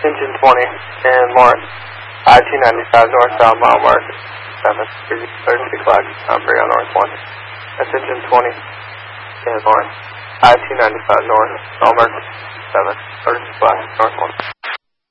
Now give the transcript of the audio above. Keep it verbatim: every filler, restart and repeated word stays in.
Engine twenty and Lawrence. I two ninety-five north south mile mark seven thirty o'clock. Operator on North one. That's engine twenty and Lawrence. I two ninety-five north mile mark seven thirty o'clock North one.